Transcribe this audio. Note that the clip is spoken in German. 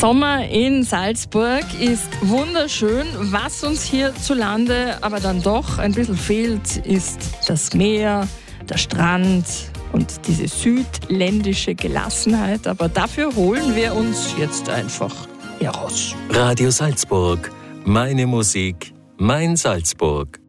Sommer in Salzburg ist wunderschön. Was uns hierzulande aber dann doch ein bisschen fehlt, ist das Meer, der Strand und diese südländische Gelassenheit. Aber dafür holen wir uns jetzt einfach heraus. Radio Salzburg. Meine Musik, mein Salzburg.